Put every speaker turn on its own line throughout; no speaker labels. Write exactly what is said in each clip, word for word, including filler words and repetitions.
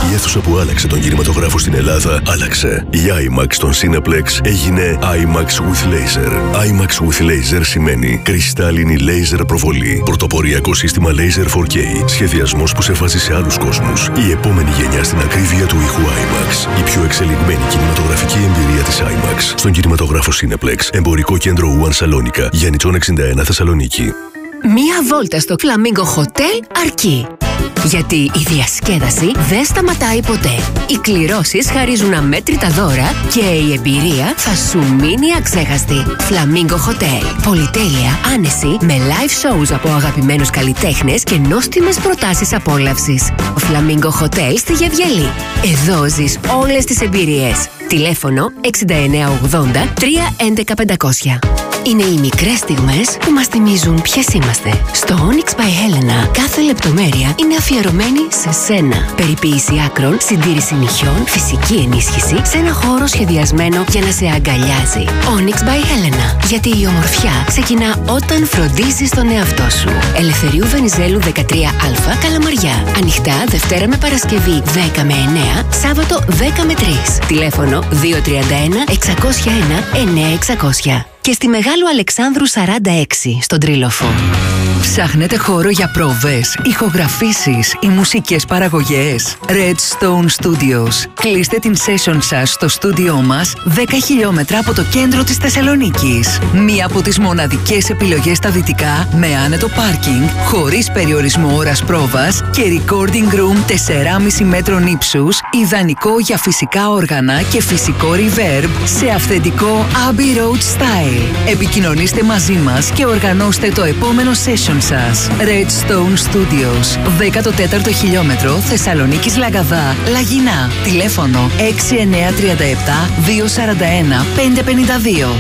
Η αίθουσα που άλλαξε τον κινηματογράφο στην Ελλάδα άλλαξε. Η IMAX στον Cineplex έγινε IMAX with Laser. IMAX with Laser σημαίνει κρυστάλλινη laser προβολή. Πρωτοποριακό σύστημα Laser φορ κέι. Σχεδιασμός που σε βάζει σε άλλους κόσμους. Η επόμενη γενιά στην ακρίβεια του ήχου IMAX. Η πιο εξελιγμένη κινηματογραφική εμπειρία της IMAX στον κινηματογράφο Cineplex. Εμπορικό κέντρο One Salonica. Γιάννητσον εξήντα ένα Θεσσαλονίκη.
Μία βόλτα στο Flamingo Hotel αρκεί. Γιατί η διασκέδαση δεν σταματάει ποτέ. Οι κληρώσεις χαρίζουν αμέτρητα δώρα και η εμπειρία θα σου μείνει αξέχαστη. Flamingo Hotel. Πολυτέλεια, άνεση, με live shows από αγαπημένους καλλιτέχνες και νόστιμες προτάσεις απόλαυσης. Flamingo Hotel στη Γεβγελή. Εδώ ζεις όλες τις εμπειρίες. Τηλέφωνο εξήντα εννέα ογδόντα τρία έντεκα πεντακόσια. Είναι οι μικρές στιγμές που μας θυμίζουν ποιες είμαστε. Στο Onyx by Helena κάθε λεπτομέρεια είναι αφιερωμένη σε σένα. Περιποίηση άκρων, συντήρηση νυχιών, φυσική ενίσχυση σε ένα χώρο σχεδιασμένο για να σε αγκαλιάζει. Onyx by Helena. Γιατί η ομορφιά ξεκινά όταν φροντίζεις τον εαυτό σου. Ελευθερίου Βενιζέλου δεκατρία Α, Καλαμαριά. Ανοιχτά Δευτέρα με Παρασκευή δέκα με εννέα, Σάββατο δέκα με τρεις. Τηλέφωνο δύο τρία ένα εξακόσια ένα εννέα εξακόσια. Και στη Μεγάλου Αλεξάνδρου σαράντα έξι, στον Τρίλοφο. Ψάχνετε χώρο για πρόβες, ηχογραφήσεις ή μουσικές παραγωγές? Redstone Studios. Κλείστε την session σας στο στούντιό μας δέκα χιλιόμετρα από το κέντρο της Θεσσαλονίκης. Μία από τις μοναδικές επιλογές στα δυτικά με άνετο πάρκινγκ, χωρίς περιορισμό ώρας πρόβας και recording room τέσσερα κόμμα πέντε μέτρων ύψους, ιδανικό για φυσικά όργανα και φυσικό reverb σε αυθεντικό Abbey Road style. Επικοινωνήστε μαζί μας και οργανώστε το επόμενο session σας. Redstone Studios, δέκατο τέταρτο χιλιόμετρο, Θεσσαλονίκης Λαγκαδά, Λαγινά. Τηλέφωνο έξι εννέα τρία επτά δύο τέσσερα ένα πέντε πέντε δύο.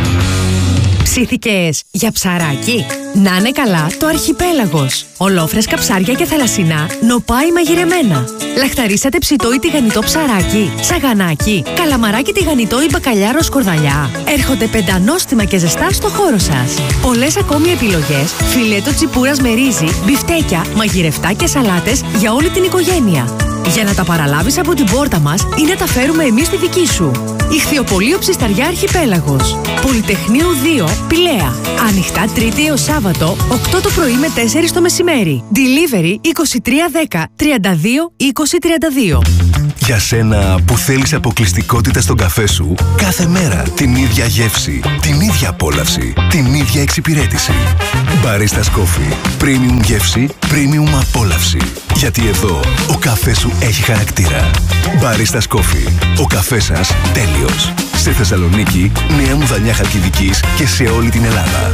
Ψήθηκες για ψαράκι? Να είναι καλά το Αρχιπέλαγος. Ολόφρεσκα ψάρια και θαλασσινά, νοπά ή μαγειρεμένα. Λαχταρίσατε ψητό ή τηγανιτό ψαράκι, σαγανάκι, καλαμαράκι τηγανιτό ή μπακαλιάρο σκορδαλιά. Έρχονται πεντανόστιμα και ζεστά στο χώρο σας. Πολλές ακόμη επιλογές, φιλέτο τσιπούρας με ρύζι, μπιφτέκια, μαγειρευτά και σαλάτες για όλη την οικογένεια. Για να τα παραλάβεις από την πόρτα μας ή να τα φέρουμε εμείς στη δική σου. Ιχθυοπωλείο Ψισταριά Αρχιπέλαγος. Πολυτεχνείου δύο, Πηλαία. Ανοιχτά Τρίτη έως Σάββατο, οκτώ το πρωί με τέσσερις το μεσημέρι. Delivery είκοσι τρία δέκα τριάντα δύο είκοσι τριάντα δύο.
Για σένα που θέλεις αποκλειστικότητα στον καφέ σου, κάθε μέρα την ίδια γεύση, την ίδια απόλαυση, την ίδια εξυπηρέτηση. Baristas Coffee. Premium γεύση, premium απόλαυση. Γιατί εδώ ο καφές σου έχει χαρακτήρα. Baristas Coffee. Ο καφές σας τέλειος. Σε Θεσσαλονίκη, Νέα Μουδανιά Χαλκιδικής και σε όλη την Ελλάδα.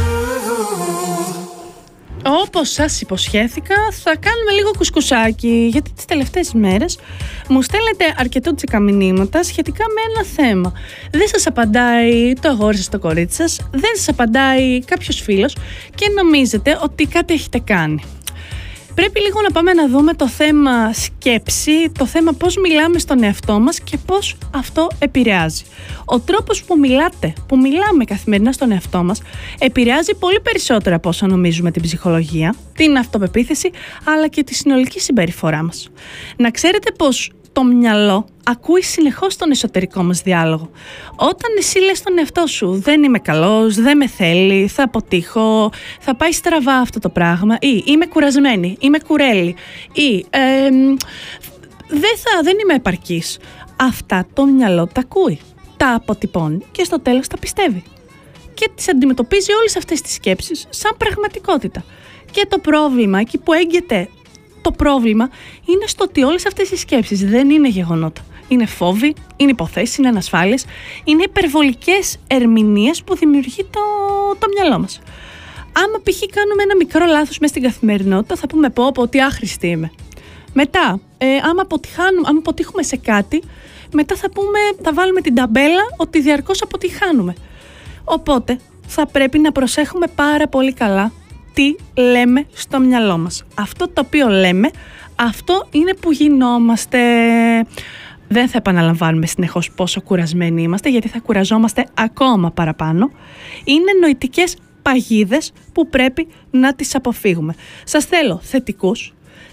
Όπως σας υποσχέθηκα, θα κάνουμε λίγο κουσκουσάκι, γιατί τις τελευταίες μέρες μου στέλνετε αρκετούτσικα μηνύματα σχετικά με ένα θέμα. Δεν σας απαντάει το αγόρι σας, το κορίτσι σας, δεν σας απαντάει κάποιος φίλος και νομίζετε ότι κάτι έχετε κάνει. Πρέπει λίγο να πάμε να δούμε το θέμα σκέψη, το θέμα πώς μιλάμε στον εαυτό μας και πώς αυτό επηρεάζει. Ο τρόπος που μιλάτε, που μιλάμε καθημερινά στον εαυτό μας, επηρεάζει πολύ περισσότερο από όσο νομίζουμε την ψυχολογία, την αυτοπεποίθηση, αλλά και τη συνολική συμπεριφορά μας. Να ξέρετε πως το μυαλό ακούει συνεχώς τον εσωτερικό μας διάλογο. Όταν εσύ λες στον εαυτό σου δεν είμαι καλός, δεν με θέλει, θα αποτύχω, θα πάει στραβά αυτό το πράγμα, ή είμαι κουρασμένη, είμαι κουρέλη, ή ε, δεν, θα, δεν είμαι επαρκής. Αυτά το μυαλό τα ακούει, τα αποτυπώνει και στο τέλος τα πιστεύει. Και τις αντιμετωπίζει όλες αυτές τις σκέψεις σαν πραγματικότητα. Και το πρόβλημα, εκεί που έγκυται το πρόβλημα, είναι στο ότι όλες αυτές οι σκέψεις δεν είναι γεγονότα. Είναι φόβοι, είναι υποθέσεις, είναι ανασφάλειες, είναι υπερβολικές ερμηνείες που δημιουργεί το, το μυαλό μας. Άμα π.χ. κάνουμε ένα μικρό λάθος μέσα στην καθημερινότητα, θα πούμε πω, πω ότι άχρηστη είμαι. Μετά, ε, άμα, άμα αποτύχουμε σε κάτι, μετά θα, πούμε, θα βάλουμε την ταμπέλα ότι διαρκώς αποτυχάνουμε. Οπότε θα πρέπει να προσέχουμε πάρα πολύ καλά τι λέμε στο μυαλό μας. Αυτό το οποίο λέμε, αυτό είναι που γινόμαστε. Δεν θα επαναλαμβάνουμε συνεχώς πόσο κουρασμένοι είμαστε, γιατί θα κουραζόμαστε ακόμα παραπάνω. Είναι νοητικές παγίδες που πρέπει να τις αποφύγουμε. Σας θέλω θετικούς,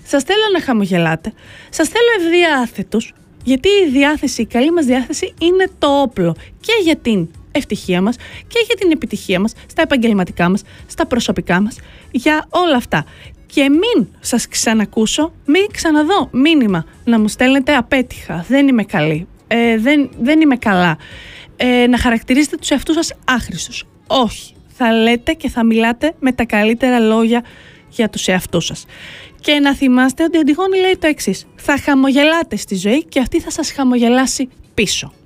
Σας θέλω να χαμογελάτε. Σας θέλω ευδιάθετους, γιατί η διάθεση, η καλή μας διάθεση είναι το όπλο και για την ευτυχία μας και για την επιτυχία μας, στα επαγγελματικά μας, στα προσωπικά μας, για όλα αυτά. Και μην σας ξανακούσω, μην ξαναδώ μήνυμα να μου στέλνετε απέτυχα, δεν είμαι καλή, ε, δεν, δεν είμαι καλά, ε, να χαρακτηρίζετε τους εαυτούς σας άχρηστους. Όχι, θα λέτε και θα μιλάτε με τα καλύτερα λόγια για τους εαυτούς σας. Και να θυμάστε ότι η Αντιγόνη λέει το εξής: θα χαμογελάτε στη ζωή και αυτή θα σας χαμογελάσει πίσω.